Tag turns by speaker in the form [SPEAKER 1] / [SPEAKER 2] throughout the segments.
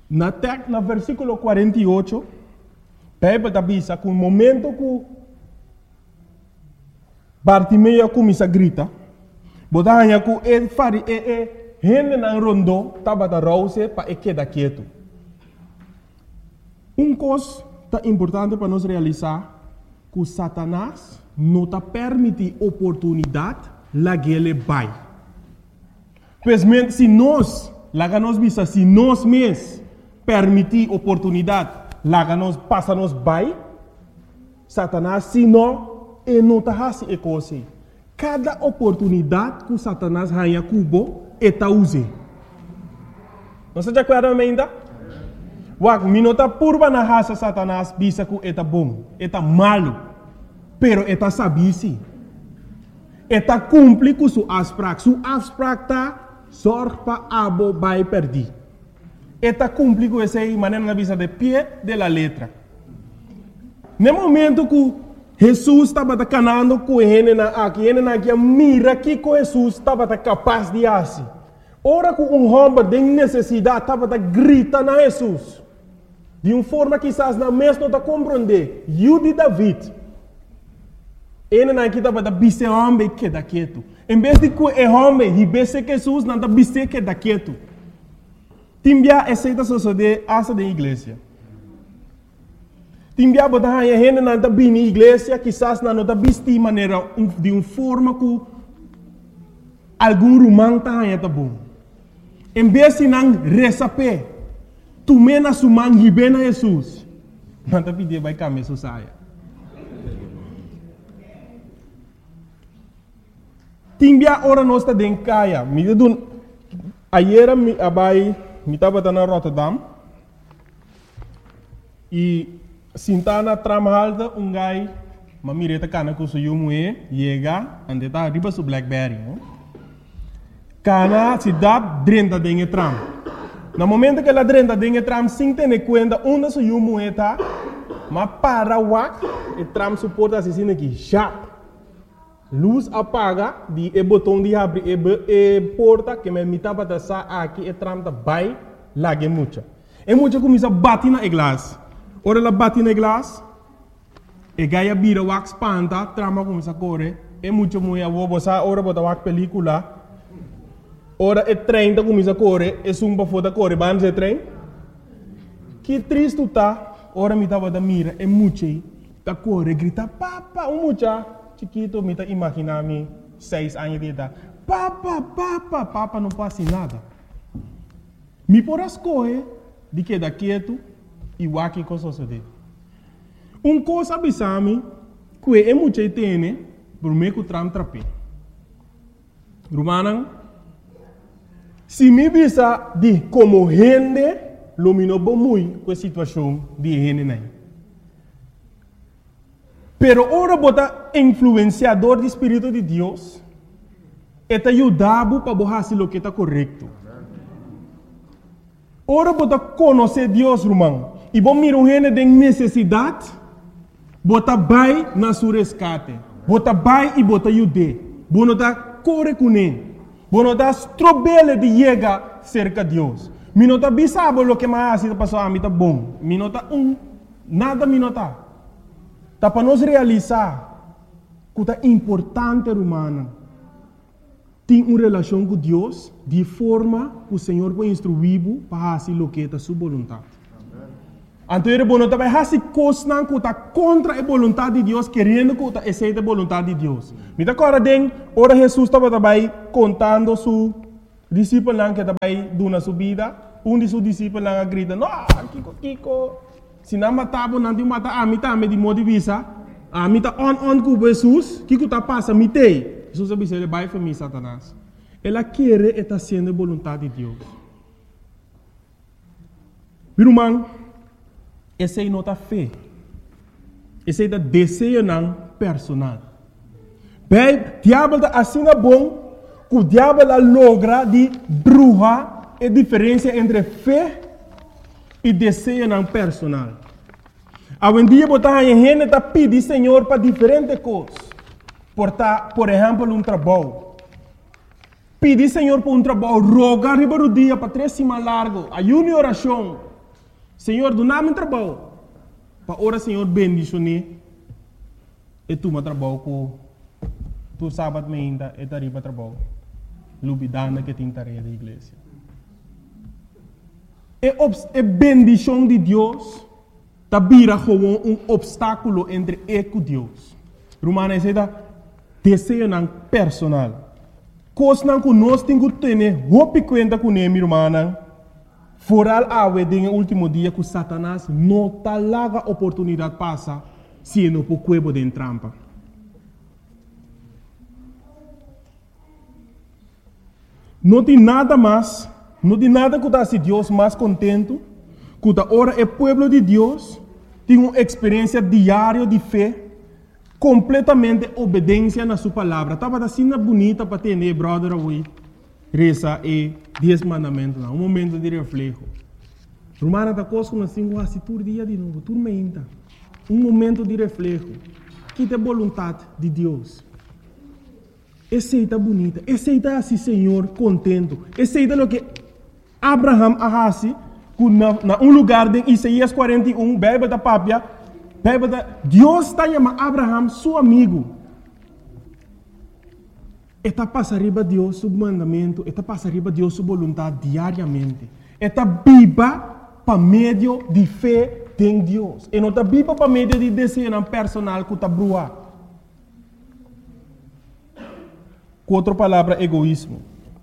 [SPEAKER 1] Na versículo 48, Bíblia diz que no momento que Bartimeu começa a gritar, botava que ele faria gente na rondo estava da rouse para quedar quieto. Coisa importante para nós realizar que Satanás não está permite oportunidade lá que ele vai. Pois se nós mesmos permitir oportunidade lá que nós passa nos vai, Satanás se não está fazendo coisa. Cada oportunidade que Satanás ganha cubo está usando. Não se acorda ainda? Wak minota purba na raça Satanás bisa que está bom, está malo, pero está sabisi. Está cumpre com sua asprak. Sua asprak tá sorge para abo vai perder. Está cumpre com essa maneira na visa de pé de la letra. No momento que Jesus estava canando com ele aqui mira que Jesus estava capaz de fazer. Ora que homem tem necessidade estava grita na Jesus. De uma forma que quizás na mesma não compreender. Eu de David. Ele não estava da bise homem que da quieto. Em vez de que o homem e bise que Jesus não da bise que da quieto. Timbia aceita suceder asa da igreja. Timbia botar a gente não da bem na igreja, quizás não da bise de maneira de uma forma que algum romano tá bom. Em vez de não receber tu mena sumang hibena Jesus. Manta pide vai kami susaya. Timbia ora nosta den kaya. Mi dun ayera mi abai mi tava na Rotterdam. E sintana tramhalda gai mamireta kana ku suyumue yega andeta riba su Blackberry. Kana sidap drenta den tram. No momento que ela drenta dentro do tram, sem ter conta onde se o moeda, mas para o o tram suporta assim aqui, já. Luz apaga, o botão de abrir a porta que me mitava da sa aqui, o tram da vai lá que muita. E muita começa a bater na glass. Ora ela bate na glass, e gaia vira o espanta, trama começa a correr, e muita mulher vou botar ora botar o película. Ora o trem começa a correr, e sumba foda corre, vamos o trem. Que triste está, ora me estava da mira, e mucha, tá corre, grita, papa, mucha, chiquito, me tá imaginando 6 anos de idade, papa, não passa nada. Me por as correr, de que da quieto, e o aqui com suceder. Coisa abisame, que é mucha tem, por meio que o tram trape. Romanan, se me visa de como gente, lumino muito com a situação de gente. Pero ora bota influenciador do Espírito de Deus, eta ajudava para fazer o que está correto. Ora bota conhecer Deus, irmão, e bom miro gente de necessidade, bota vai na sua resgate, bota vai e bota ajude, bota corre com ele. Bueno, das trobele de llegar cerca de Deus. Minota bisabo lo que mais está passando a mim tá bom. Minota nada minota. Tá para nós realizar que é importante humana. Tem uma relação com Deus de forma que o Senhor vai instruir para fazer o que é a sua vontade. Então, ele não vai fazer coisas que está contra a vontade de Deus, querendo que aceite a vontade de Deus. Me agora, ora Jesus estava também contando su discípulo que estava dando sua vida. De seus discípulos grita, não, Kiko, se não matava, não te mata, a mim também de modo de vista, a mim está on com Jesus, Kiko está passando, me tem. Jesus disse, ele vai para mim, Satanás. Ela quer estar sendo a vontade de Deus. Meu irmão, essa é a nossa fé. Esse é o desejo personal. Bem, o diabo está assim bom, que o diabo logra de bruxa a diferença entre fé e desejo personal. Hoje em dia, a gente está pedindo Senhor para diferentes coisas. Por exemplo, um trabalho. Pedir Senhor por um trabalho, rogar riba do dia para 3 semanas largo, ayuno e oração. Senhor, do nada trabalho. Para ora, Senhor, bendicione. E tu me trabalho com tu sábado ainda e tarifa trabalho. Lubidana que tem tarefa da igreja. E bendição de Deus tá vira como obstáculo entre eu e Deus. Romana diz desejo não personal. Coisa que nós temos que ter roupa conta com ele, irmã. Foral awe den último dia que Satanás não tá larga oportunidade passa se não por cuebo de trampa. Não tem nada mais, não tem nada que dá se Deus mais contento, que da hora o povo de Deus tem uma experiência diária de fé, completamente obediência na sua palavra. Estava assim bonita para ter, brother, hoje. Reza e 10 mandamentos, um momento de reflexo. Romana da coisa assim, assim, todo dia de novo, tudo menta. Um momento de reflexo. Que tem vontade de Deus. Aceita bonita, aceita assim, Senhor, contento. Aceita o que Abraham arrasi, na lugar de Isaías 41, Bíblia da Pápia, Deus está chamando Abraham seu amigo. Está passa arriba Deus seu mandamento, está passa arriba Deus sua vontade diariamente. Está viva para meio de fé em Deus. E não está viva para meio de desejo personal que está brua. Com outra palavra, egoísmo.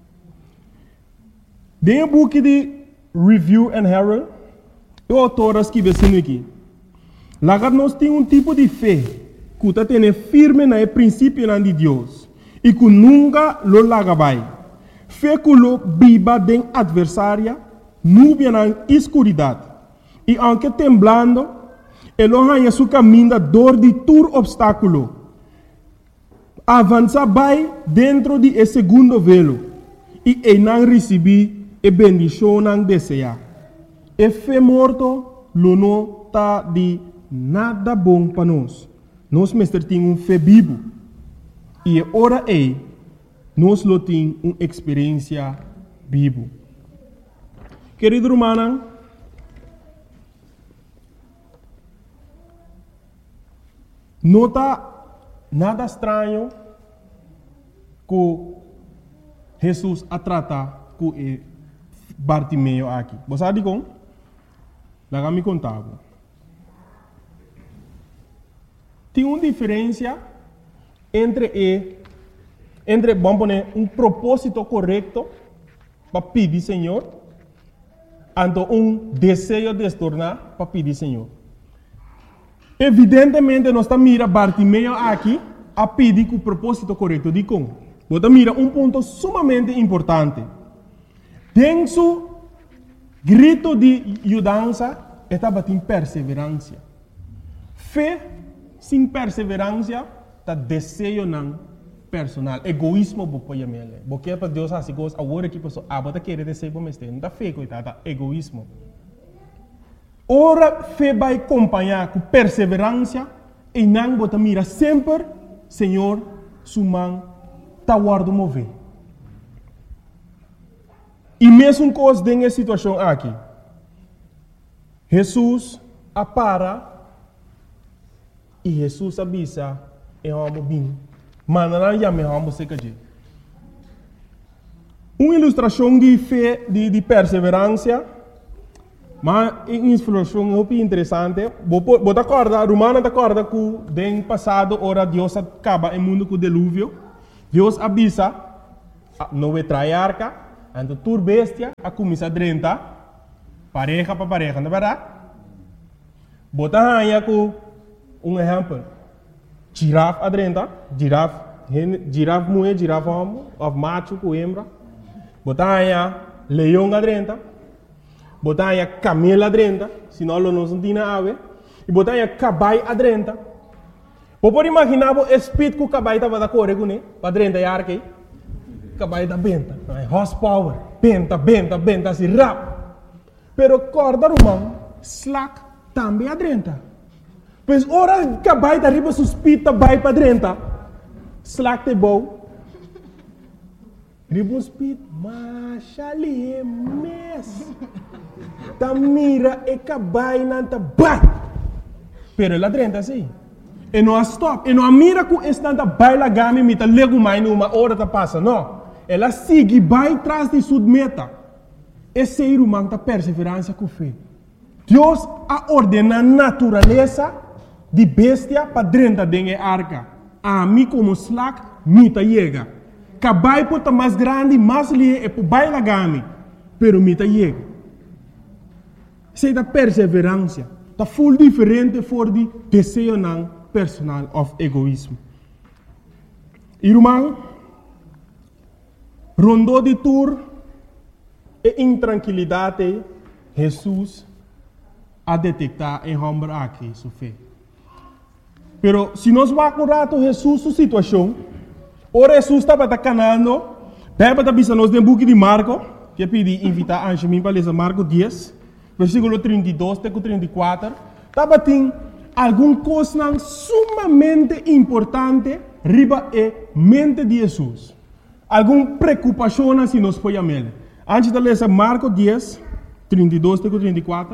[SPEAKER 1] Dentro do book de Review and Herald, o autor escreve assim aqui. Lá nós temos tipo de fé que está tendo firme no princípio de Deus. E que nunca lo lagabai. Fé que lo viva den adversária, nubia na escuridade. E aunque temblando, ele ganha seu caminho dor de todo obstáculo. Avança vai dentro de esse segundo velo. E não recebi e bendição não deseja. E fé morto, lo não está de nada bom para nós. Nós mestre temos fé vivo. E ora nós lo temos uma experiência viva. Querido irmão, não está nada estranho que Jesus a tratar com Bartimeu aqui. Você sabe como? Lá me contava. Tem uma diferença entre vamos poner propósito correto para pedir Senhor, e desejo de se tornar para pedir Senhor. Evidentemente, nós estamos mirando Bartimeu aqui a pedir com o propósito correto de como. Você mira ponto sumamente importante. Tem su grito de ajudança, estava em perseverança. Fé sem perseverança está desejo não personal, egoísmo bopoia mele. Porque para Deus assim gosta, agora que pessoa abota querer desejo para mestre, não está fé coitada, egoísmo. Ora fé vai acompanhar com perseverança e não bota mira sempre, Senhor, sua mão está guardo mover. E mesmo coisa dessa situação aqui, Jesus apara e Jesus avisa e vamos bem. Manana já me vamos se cair. Uma ilustração de fé, de perseverança, mas uma ilustração muito interessante. Você acorda, Romana acorda que no passado, ora Deus acaba o mundo com o dilúvio. Deus avisa, não vai trair arca, então tur bestia, a começar a drentar, pareja para pareja, não é verdade? Você ganha com exemplo. Girafa adrenta, girafa mulher, girafa homem, of macho com hembra. Botanya leão adrenta, botanya camelo adrenta, senão não se tem ave. E botanya cabai adrenta. Pode imaginar o espírito que o cabai estava da corre com ele, adrenta e arque. Cabai da benta, horsepower, benta, assim rap. Pero corda romano, slack também adrenta. Pois ora cabai da riba suspita vai para dentro. Slack te bom. Riba suspita, mas ali é mes. ta mira e cabai nanta bai. Pero ela drenta assim. E não stop. E não mira com esse nanta bai la gami mita lego mais numa hora ta passa, não. Ela sigue bai tras de sua meta. Esse ser humano ta perseverança com fé. Deus a ordena a natureza de bestia para drenta dengue arca. A mim como slack mita chega. Cabai pota mais grande, mais lie e po bai la gami. Pero mita chega. Sei da perseverança. Ta full diferente voor die desejo nan personal of egoísmo. Irmão, rondou de tour e intranquilidade, Jesus a detectar em homem aqui sua fé. Pero se nós vamos acordar Jesus sua situação, ora Jesus estava canando, deve estar pensando no book de Marco, que pedi invitar a mim para ler Marco 10, versículo 32 até 34, estava tem alguma coisa sumamente importante riba e mente de Jesus. Alguma preocupação se nós foi a ele. Antes de ler Marco 10, 32 até 34.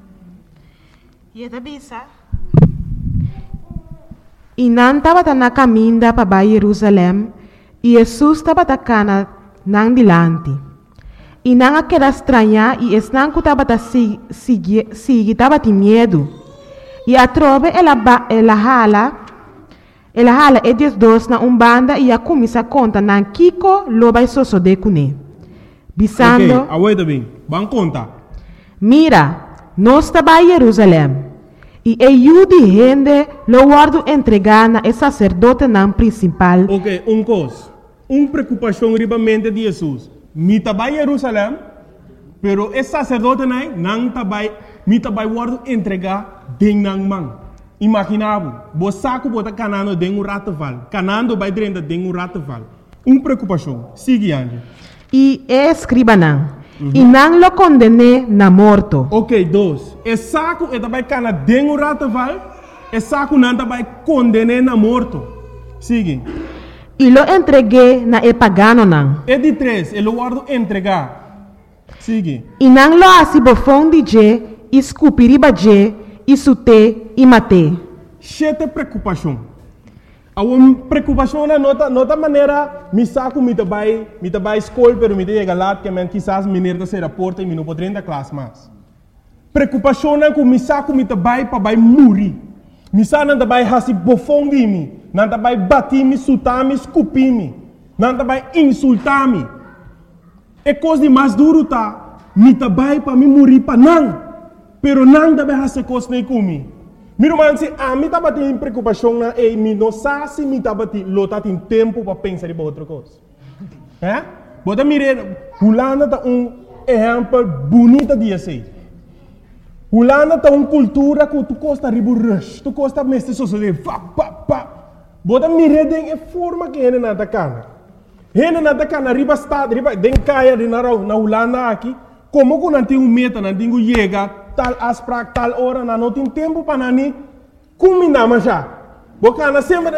[SPEAKER 2] E esta bisa. E não estava na caminho para Jerusalém, e Jesus estava na não dilante. E não aquela estranha, e esse não estava seguir, estava de medo. E a trove ela hala e diz dois na banda e a começa a conta na Kiko lo vai sosso de cune. Bisando.
[SPEAKER 1] Ok, aguenta bem. Vamos contar.
[SPEAKER 2] Mira, nós estava em Jerusalém. E eu de gente lo guardo entregar na sacerdote não principal.
[SPEAKER 1] Ok, coisa. Preocupação ribamente de Jesus. Mi estava em Jerusalém, pero esse sacerdote não estava, mi estava guardo entregar de nan man. Imaginava, você saco bota canando de rataval, canando vai dentro de rataval. Preocupação. Sigue ande.
[SPEAKER 2] E escriba não. E não lo condene na morto.
[SPEAKER 1] Ok, dois. E saco é também cana de rataval, e saco não também condene na morto. Sigue.
[SPEAKER 2] E lo entreguei na pagano não.
[SPEAKER 1] E de três, ele guardo entregar. Sigue.
[SPEAKER 2] E não lo asibofão de je, escupiriba je, e sute e mate.
[SPEAKER 1] Chete preocupação. A preocupação na nota maneira, me saco me trabalho escola, pero me chega lá que men quizás menina se reporta e me não pode entrar classe mais. Preocupação na que me saco me trabalho para vai morrer. Me saco não trabalho hasi bofão de mim, não trabalho bater me, sutar me, escupir me, não trabalho insultar me. É coisa de mais duro tá, me trabalho para me morrer para não, pero não trabalho hasi coisa nem comigo. Miro man se a mim estava tendo preocupação na e me não sabe se me estava tendo tem tempo para pensar em outra coisa. É? Bota mire, Holanda tá exemplo bonito de assim. Holanda tá cultura que tu costa ribu rush, tu costa mestre sociedade, Bota mire den forma que ele nada cana. Ele nada cana riba estado, riba den caia de na Holanda aqui, como que não tem meta, não tem chega tal asprak tal hora na não tem tempo para nani combinar mas já boca na semana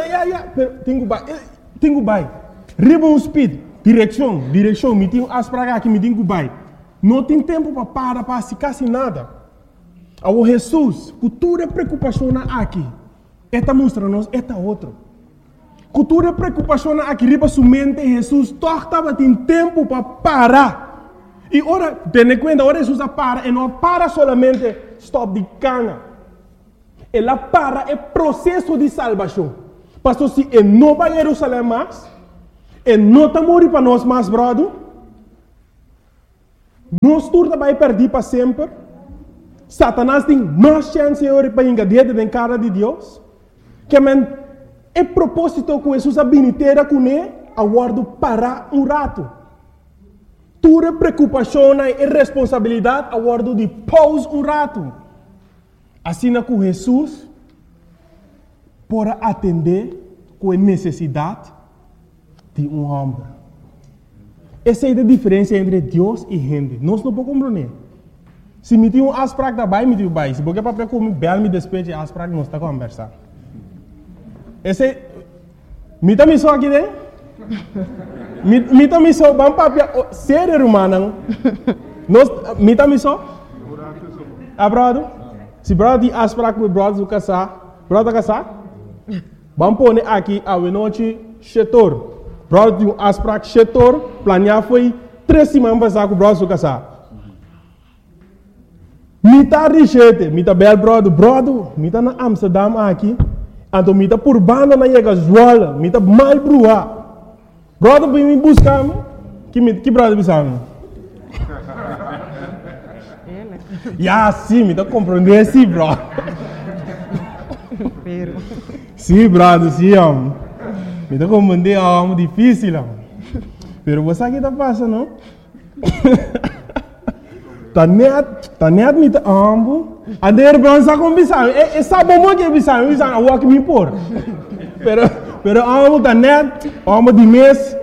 [SPEAKER 1] tenho bai ribbon speed direção me tenho asprak aqui me tenho bai não tem tempo para se quase nada ao Jesus cultura preocupação aqui esta mostra nos esta outro cultura preocupação aqui riba sua mente Jesus torta tem tempo para parar. E ora, tenha conta, ora Jesus para, e não para solamente stop de cana. Ela para é processo de salvação. Pastor, se ele não vai a Jerusalém mais, ele não está morrendo para nós mais, brother, nós todos vai perder para sempre. Satanás tem mais chance para engadir dentro da cara de Deus. Que é propósito que Jesus habilitera com ele, aguardo parar rato. Tua preocupação e responsabilidade a guardo de pause rato. Assim que Jesus pode atender com a necessidade de homem. Essa é a diferença entre Deus e gente. Nós não podemos compreender. Se me tem asprak da bai, me tem bai. Se você para comer bel me despeje asprak, nós está conversando. Esse me também só aqui dentro. Mita miso bang papia serer humano. Nos mita miso brother? Se brother tem afspraak met brother zo casar, brother casar? Vamos pôr aqui a noite setor. Brother tem afspraak setor, planear foi 3 semanas passar com brother zo casar. Mita richete, mita bel brother, mita na Amsterdam aqui, então mita por banda na chega Zwolle, mita mal brua. Brother vem me buscar, que brother bisamo? Ya, sim, mita compreender sim, bro. Sim, brother, sim, mita compreender é difícil, pero você aqui tá passando, não? Tá net met de ambo. En de heer Bransa komt bisang. Essa bom que bisang, bisang walk me por. Pero ambo tá net, ambo de mês.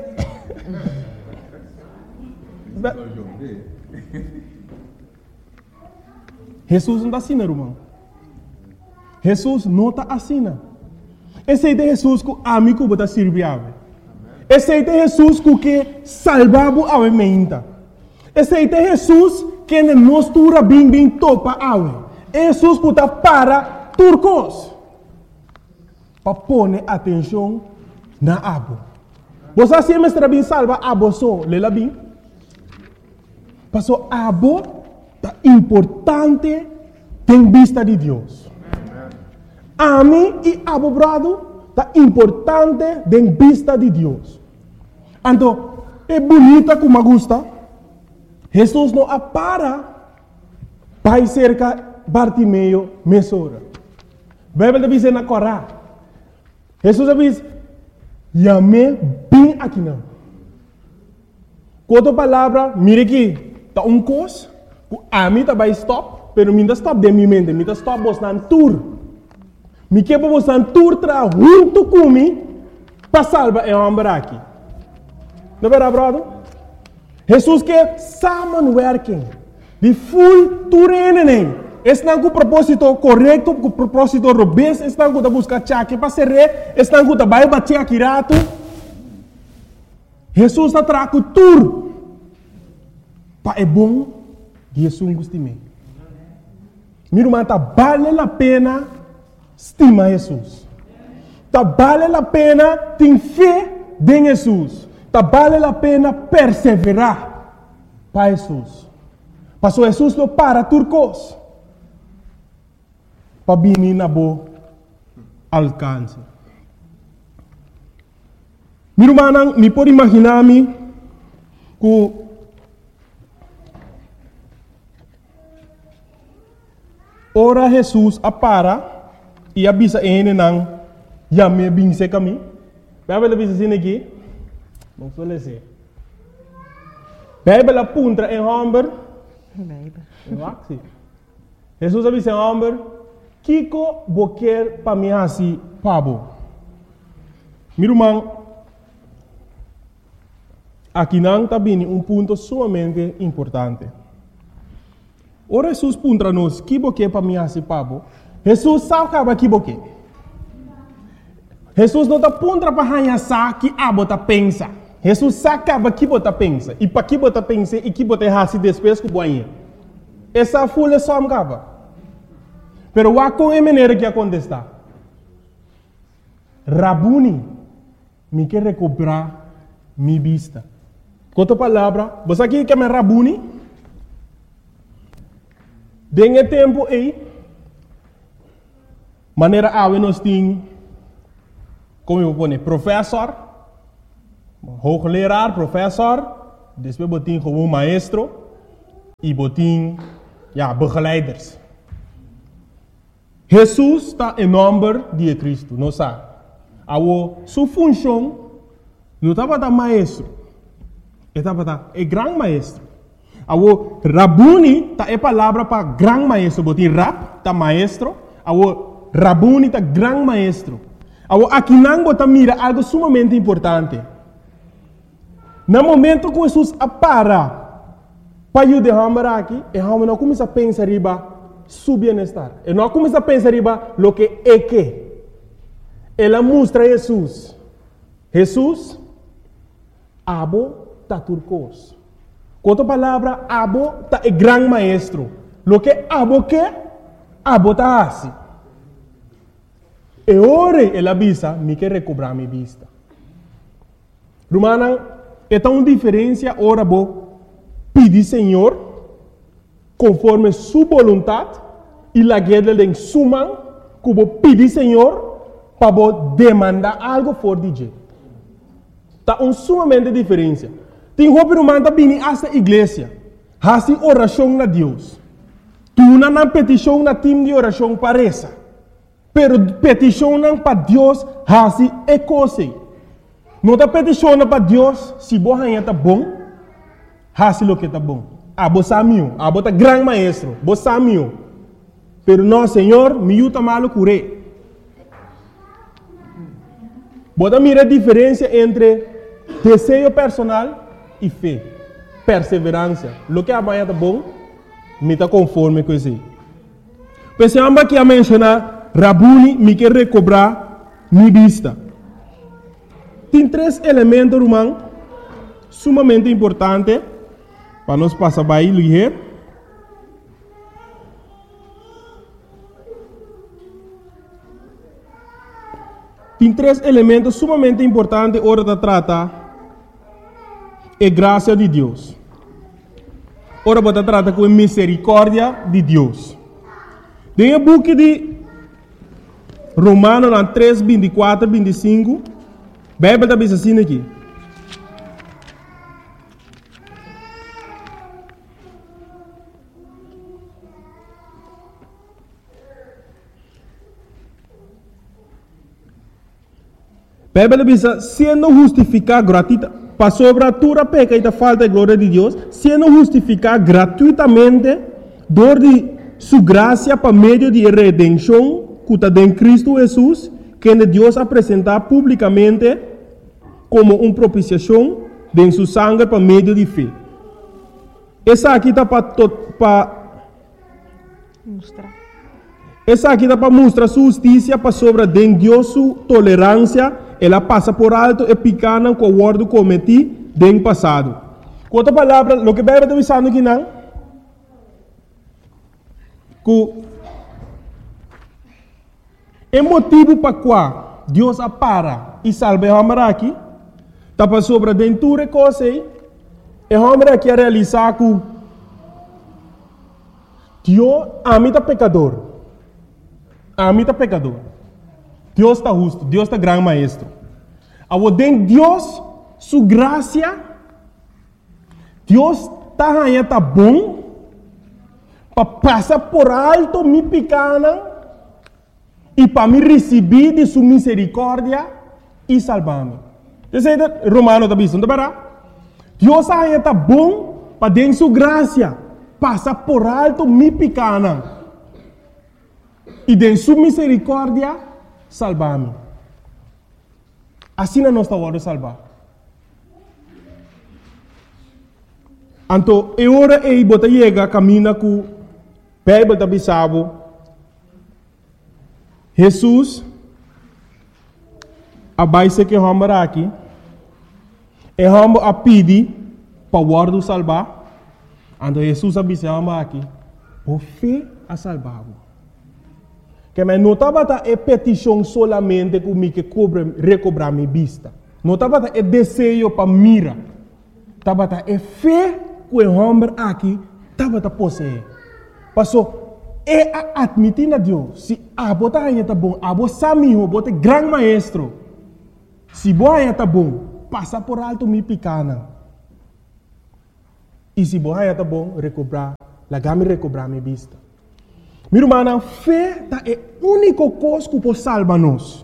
[SPEAKER 1] Jesus não está assim, irmão. Jesus não está assim. Esse é Jesus que amigo bota servir. Esse é Jesus que salvava a mente. Esse é Jesus que nos tura bem topa awe. Jesus que está para turcos. Para pôr atenção na abo. Você se mestra bem salva abo só, lela bem. Passou abo tá importante em vista de Deus. A mim e abo brado tá importante em vista de Deus. Então, é bonita como me gusta. Jesus não para para cerca Bartimeu mesora. Bíblia diz na Corá. Jesus diz, "Yame bem aqui não." Quando palavra, mire aqui, tá coisa, a mim tá vai stop, pero minta stop de minha mente, minta stop vos nan tour. Me que vos nan tour tra junto comigo para salvar o homem aqui. Não é verdade, brother? Jesus quer samenwerking. Die full toerening. Está com o propósito correto, com o propósito robusto, está com o buscar chaque para ser rei, está com o vai bater aqui rato. Jesus está trago tudo. Para é bom, Jesus gosta de mim. Meu irmão, tá vale a pena estimar Jesus. Tá vale a pena ter fé em Jesus. Tá vale a pena perseverar para Jesus. Passou Jesus não para turcos. Para vir na boa alcance. Meu irmão, me pode imaginar-me que ora Jesus apara e avisa ele não já me bem se caminho. Vai ver assim aqui. Não suele ser. Bíblia apunta em Humber. Jesus avisa em Humber. Kiko boquer para mim assim, pabo. Meu irmão, aqui não está bem ponto sumamente importante. Ora Jesus punta nos, que boquer para mim assim, pabo. Jesus sabe que boquer. Jesus não está punta para hanhar que abo tá pensa. Jesus sabe que bota pensa. E para que bota pensa e que bota assim depois que boinha. Essa folha só me acaba. Pero o com é maneira que acontece. Rabuni, me quer recuperar minha vista. Com outra palavra, você aqui quer me Rabuni? Dengue tempo aí, maneira a nós tem, como eu vou dizer, professor, hoogleraar, professor, depois botin gewoon maestro e botin, begeleiders. Jesus está em nome de Cristo, não sabe? Sua função não estava da maestro, estava da grande maestro. Rabuni tá é palavra para grande maestro, botin rap tá maestro, Rabuni tá grande maestro. Aqui não bota mira algo sumamente importante. No momento que Jesus apara para ajudar aqui, e a não começa a pensar riba su bienestar. E não começa a pensar riba lo que é que. Ela mostra Jesus. Jesus, abo tá turcos. Com outra palavra, abo tá é grande maestro. Lo que abo tá assim. E ora ela visa, me quer recobrar minha vista. Romana, é tão diferença ora bo pedir Senhor conforme sua vontade e la guerra de suma que bo pedir Senhor para bo demandar algo for DJ. Tá sumamente diferença. Tem roupa romana tá vindo esta igreja, hasi oração na Deus. Tu não petição na time de oração para essa. Pero petição para Deus hasi é coisa. Não está peticionando para Deus se você está bom, hasi lo que está bom. Abo samio, abo tá grande maestro, bo samio. Pero não, Senhor, me ajuda malo curé. Bota mira a diferença entre desejo personal e fé, perseverança. Lo que amanhã está bom, me está conforme com isso. Pensamos que a mencionar Rabuni me quer recobrar minha vista. Tem 3 elementos, irmão, sumamente importantes para nós passar by ligeiro. Tem 3 elementos sumamente importantes hora de tratar a graça de Deus. Ora você trata com a misericórdia de Deus. Tem o book de Romanos 3, 24, 25. A Bíblia está bem assim aqui. A Bíblia diz, sendo justificado gratuitamente, para sobre a tua peca e a falta de glória de Deus, sendo justificado gratuitamente, dor de sua graça para meio de redenção, que está em Cristo Jesus, que Deus apresentar publicamente como uma propiciação de sua sangue para meio de fé. Essa aqui está para mostrar. Essa aqui está para mostrar sua justiça para sobre de Deus sua tolerância. Ela passa por alto e picana com o guardo cometido no passado. Com outra palavra, o que a Bíblia está dizendo aqui não? Que é motivo para qual Deus apara e salva o homem aqui, está para sobre dentro de coisa e o homem aqui a realizar que Deus ama pecador. Ama pecador. Deus está justo, Deus está grande maestro. Ao den Deus, sua graça, Deus está bom para passar por alto minha pequena e para me receber de sua misericórdia e salvar-me. Você Romano está dizendo, Deus está bom para den sua graça passar por alto minha pequena e de sua misericórdia salvar-me. Assim não está hora de salvar. Então, é hora de botar chega caminha com a Bíblia da Bissau. Jesus, a base que vamos aqui, é vamos a pedir para o guardo salvar. Então, Jesus a Bissau aqui, por fé a salvar. Que mas não estava a petição solamente comigo que recobrar minha vista. Não estava a desejo para mira. Estava a fé que o homem aqui estava a possuir. Passou é a admitir a Deus. Se a bota ainda está bom, a bota samiho, bota grande maestro. Se boa ainda está bom, passa por alto minha pequena. E se boa ainda está bom, recobrar, recobrar minha vista. Minha irmã, fé é a única coisa que pode salvar-nos.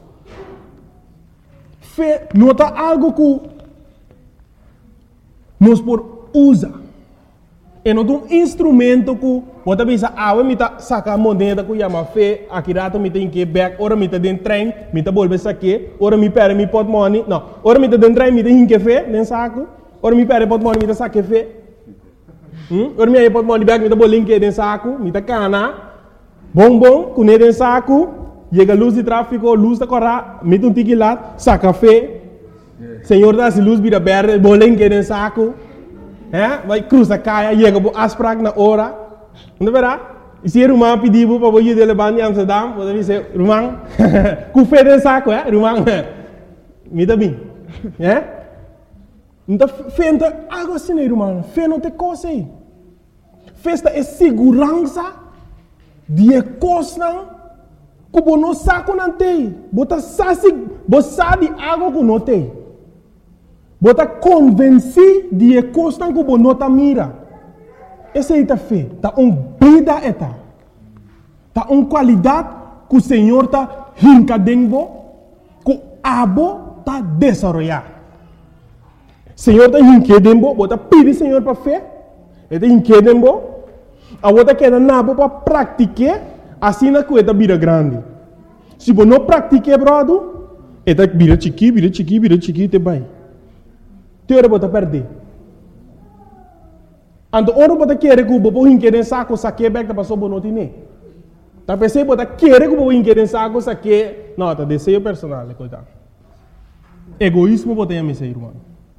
[SPEAKER 1] Fé não é algo que nós podemos usar. É um instrumento que pode pensar, eu está sacar a moneda que chama fé, aqui rato me tem que back, ora me está dentro do trem, me está volver saque, ora me perde me pot money, não, ora me está dentro do trem, me tem que fé, dentro saco, ora me perde pot money, me está saque fé. Ora me pot money back, me está bolinho dentro saco, me está cana. Bom, com ele em saco, chega a luz de tráfego, luz da corra, mete um tique lá, saca fé. Senhor dá se luz vira verde, bolinho em saco. Vai cruza caia, chega a asprag na hora, Não verá? E se Rumang pediu para você levar em Amsterdam, você dizer, Rumang, com fé de saco, Rumang, me dá bem. Então, fé não é algo assim, Rumang. Fé não tem coisa aí. Festa é segurança de coisa que você não sabe não tem. Você sabe algo que não tem. Você está convencido de coisa que você não está mira. Essa é a fé. Está vida eta. Está qualidade que o Senhor está hincadendo, que o abo está desenvolvendo. O Senhor está hincadendo, você está pedindo ao Senhor para fé. Ele está hincadendo, a você quer nabo para praticar, assim na coisa vira grande. Se você não pratica, brother, ele vira chiqui, te vai. Teora você perder. Então, ora você quer que você hincade saco, saque back, para só não tinha. Tá pensando você quer que você hincade saco, saque, não, tá desejo personal, coitado. Egoísmo você tem a missão, irmão.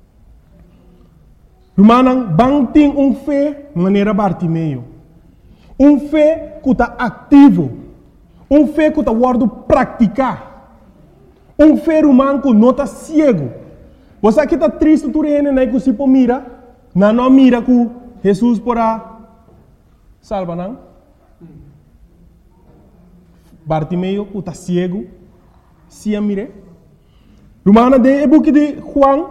[SPEAKER 1] Irmão, bang tem fé maneira Bartimeu. Fé que está ativo. Fé que está guardando praticar. Fé irmão que não está cego. Você aqui está triste, tu reina, né, que se mira, não mira que Jesus porá salva, não? Bartimeu que está cego, se a mire. Irmão, de book de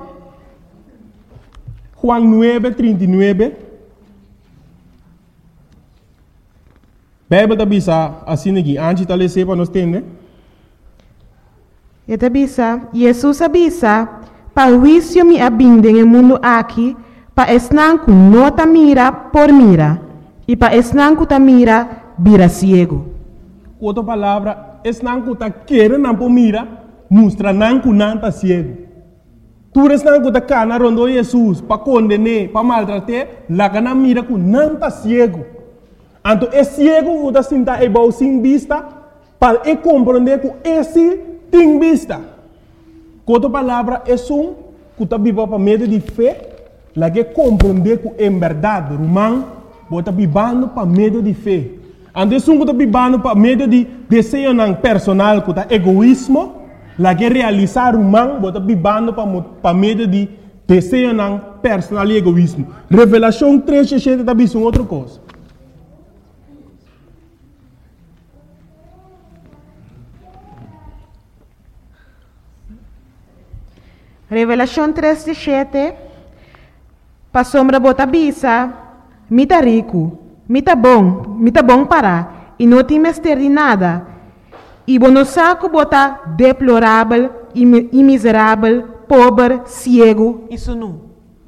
[SPEAKER 1] Juan 9:39. Bíblia bisa assim aqui, antes de ler para nós entender.
[SPEAKER 2] E bisa, Jesus avisa, para o juízo me abinde no mundo aqui, para esnanco não ta mira por mira, e para esnanco ta mira, vira ciego.
[SPEAKER 1] Outra palavra, esnanco ta querer não por mira, mostra nanco não ta ciego. Tu esnanco ta cana rondo Jesus, para condenar, para maltratar, lá que não mira que não ta ciego. Então, é ciego que está sentado e vai sem vista, para compreender que esse tem vista. Outra palavra, é que está vivendo para meio de fé, lá que compreender que em verdade, irmão, está vivendo para meio de fé. Então, é que está vivendo para meio de desejo personal, que está egoísmo, lá que realizar, irmão, está vivendo para meio de desejo personal e egoísmo. Revelação 3:7 está vendo outra coisa.
[SPEAKER 2] Revelação 3:7. Pa sombra bota bisa, mita rico, mita bom para, e não tem mestre de nada. E bono saco bota deplorável, e miserável, pobre, cego, isso não.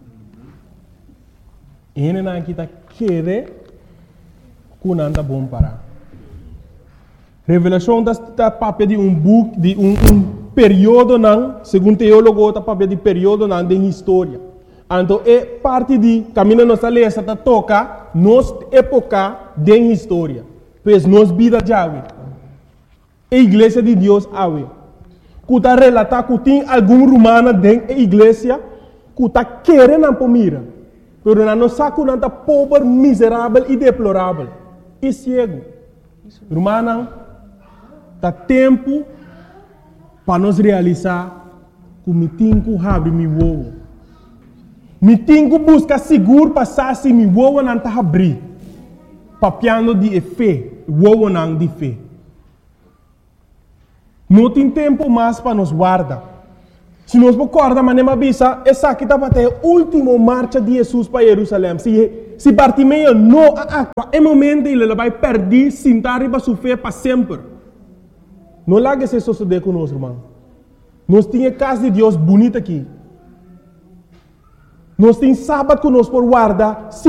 [SPEAKER 1] Ele não está querendo que não está bom para. Revelação está papel de book, de período não, segundo teólogo, está papel de período não de história. Então, é parte de caminho nossa lei, está toca nos época de história. Pois nos vida de ave. A igreja de Deus ave. Que está relatar que tem algum romano dentro da igreja que está querendo para mira. Mas não sabe que está pobre, miserável e deplorável. E cego. Romano, está tempo para nós realizar que me tenho que abrir meu ovo. Me tenho que buscar seguro para sair meu ovo não está abrir. Papiando de fé, ovo não de fé. Não tem tempo mais para nos guardar. Se nós recordamos, mas não avisa, essa aqui está para ter a última marcha de Jesus para Jerusalém. Se Bartimeu não actua, é momento ele vai perder, sentar e sofrer para sempre. Não largue esse suceder conosco, irmão. Nós temos a casa de Deus bonita aqui. Nós temos sábado conosco por guardar.